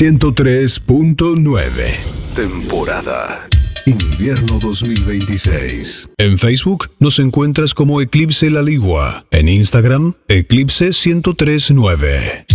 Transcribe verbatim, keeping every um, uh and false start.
ciento tres punto nueve. Temporada Invierno dos mil veintiséis. En Facebook nos encuentras como Eclipse La Ligua. En Instagram, Eclipse ciento tres punto nueve.